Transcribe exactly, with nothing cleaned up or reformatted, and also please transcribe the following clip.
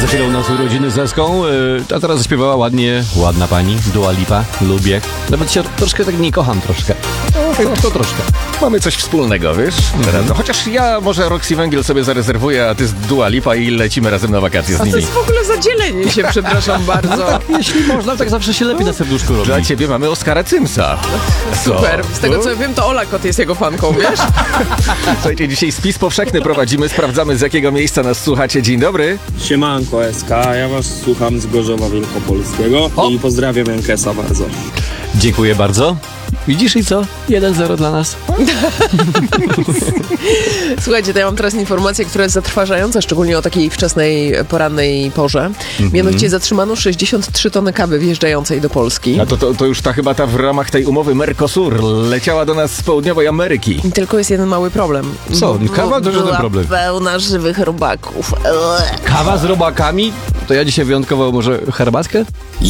Za chwilę u nas urodziny z Eską, a teraz zaśpiewała ładnie, ładna pani, Dua Lipa, lubię. Nawet się troszkę tak nie kocham troszkę. To, to troszkę. Mamy coś wspólnego, wiesz? Mhm. No, chociaż ja może Roxy Węgiel sobie zarezerwuję, a ty z Dua Lipa i lecimy razem na wakacje z A to nimi. jest w ogóle zadzielenie się, przepraszam bardzo. Jeśli można, tak zawsze się lepiej na serduszku robi. Dla ciebie mamy Oskara Cymsa. Super. Z tego co wiem, to Ola Kot jest jego fanką, wiesz? Słuchajcie, dzisiaj spis powszechny prowadzimy, sprawdzamy z jakiego miejsca nas słuchacie. Dzień dobry. Siemanko S K, ja was słucham z Gorzowa Wielkopolskiego O! i pozdrawiam Jankesa bardzo. Dziękuję bardzo. Widzisz i co? jeden zero dla nas. Słuchajcie, to ja mam teraz informację, która jest zatrważająca, szczególnie o takiej wczesnej, porannej porze. Mianowicie zatrzymano sześćdziesiąt trzy tony kawy wjeżdżającej do Polski. A to, to, to już ta chyba ta w ramach tej umowy Mercosur leciała do nas z południowej Ameryki. I tylko jest jeden mały problem. Co? Bo- Kawa to żaden była problem. pełna żywych robaków. Eee. Kawa z robakami? To ja dzisiaj wyjątkowo może herbatkę?